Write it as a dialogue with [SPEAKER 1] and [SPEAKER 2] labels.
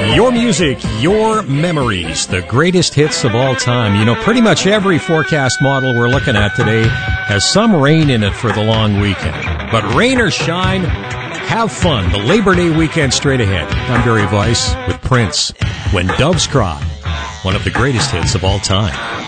[SPEAKER 1] Your music, your memories, the greatest hits of all time. You know, pretty much every forecast model we're looking at today has some rain in it for the long weekend. But rain or shine, have fun. The Labor Day weekend straight ahead. I'm Barry Weiss with Prince. When Doves Cry, one of the greatest hits of all time.